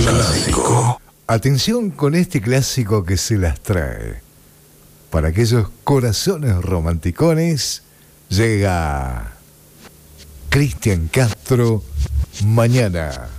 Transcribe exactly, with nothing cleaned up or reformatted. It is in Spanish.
clásico. Atención con este clásico que se las trae. Para aquellos corazones romanticones, llega Cristian Castro, Mañana.